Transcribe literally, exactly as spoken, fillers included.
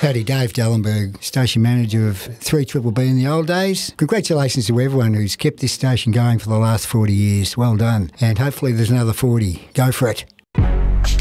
Howdy, Dave Dallenberg, station manager of three B B B in the old days. Congratulations to everyone who's kept this station going for the last forty years. Well done. And hopefully there's another forty. Go for it.